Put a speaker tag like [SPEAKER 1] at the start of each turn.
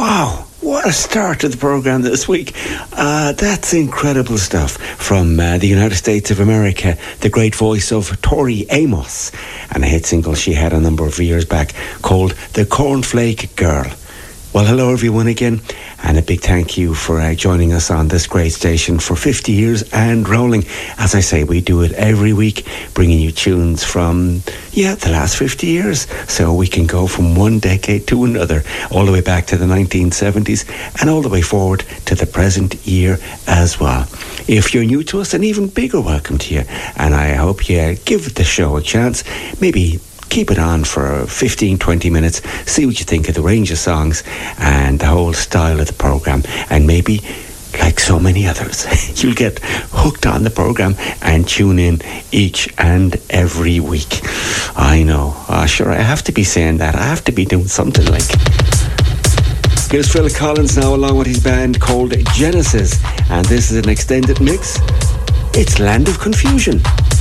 [SPEAKER 1] Wow, what a start to the programme this week. That's incredible stuff from the United States of America, the great voice of Tori Amos, and a hit single she had a number of years back called The Cornflake Girl. Well, hello everyone again, and a big thank you for joining us on this great station for 50 years and rolling. As I say, we do it every week, bringing you tunes from, the last 50 years. So we can go from one decade to another, all the way back to the 1970s and all the way forward to the present year as well. If you're new to us, an even bigger welcome to you, and I hope you give the show a chance. Maybe keep it on for 15, 20 minutes, see what you think of the range of songs and the whole style of the programme, and maybe, like so many others, you'll get hooked on the programme and tune in each and every week. I know, sure, I have to be saying that, I have to be doing something like. Here's Phil Collins now along with his band called Genesis, and this is an extended mix. It's Land of Confusion.